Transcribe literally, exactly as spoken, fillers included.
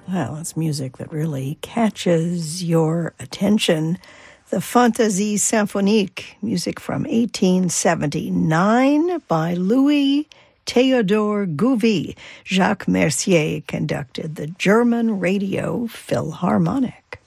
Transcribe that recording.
Well, it's music that really catches your attention. The Fantaisie Symphonique, music from eighteen seventy-nine by Louis Théodore Gouvy. Jacques Mercier conducted the German Radio Philharmonic.